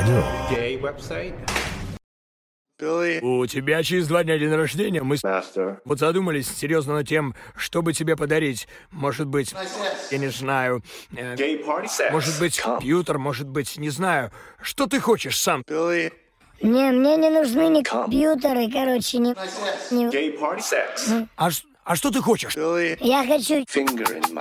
радио. У тебя через 2 дня день рождения. Мы вот задумались серьезно над тем, что бы тебе подарить. Может быть, я не знаю. Может быть, компьютер, может быть, не знаю. Что ты хочешь сам? Мне не нужны ни компьютеры, короче, ни... А что ты хочешь? Я хочу